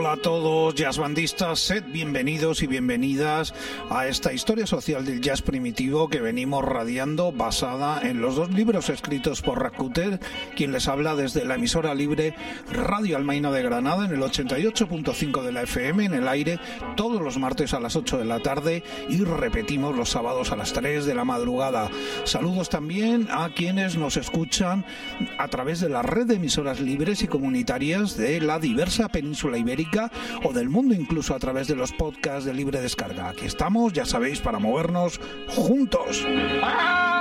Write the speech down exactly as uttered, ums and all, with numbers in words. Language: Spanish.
Hola a todos, jazzbandistas, sed bienvenidos y bienvenidas a esta historia social del jazz primitivo que venimos radiando, basada en los dos libros escritos por Rakuten, quien les habla desde la emisora libre Radio Almaina de Granada en el ochenta y ocho punto cinco de la F M, en el aire todos los martes a las ocho de la tarde y repetimos los sábados a las tres de la madrugada. Saludos también a quienes nos escuchan a través de la red de emisoras libres y comunitarias de la diversa península ibérica o del mundo, incluso a través de los podcasts de libre descarga. Aquí estamos, ya sabéis, para movernos juntos.